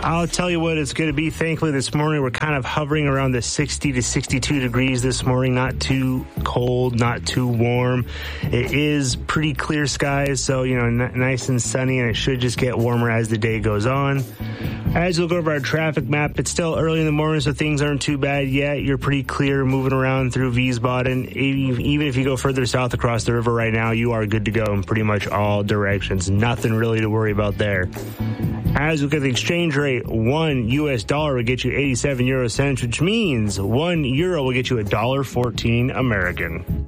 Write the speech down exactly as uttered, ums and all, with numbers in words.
I'll tell you what it's going to be. Thankfully, this morning we're kind of hovering around the sixty to sixty-two degrees this morning. Not too cold, not too warm. It is pretty clear skies, so, you know, n- nice and sunny, and it should just get warmer as the day goes on. As you look over our traffic map, it's still early in the morning, so things aren't too bad yet. You're pretty clear moving around through Wiesbaden. Even if you go further south across the river right now, you are good to go in pretty much all directions. Nothing really to worry about there. As you look at the exchange rate, one U S dollar will get you eighty-seven euro cents, which means one euro will get you one dollar fourteen American.